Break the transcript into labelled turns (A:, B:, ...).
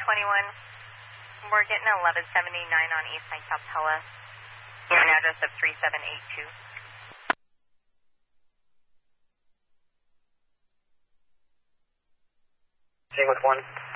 A: We're getting 1179 on East Side South Pella. We have an address of 3782.
B: Stay with 1.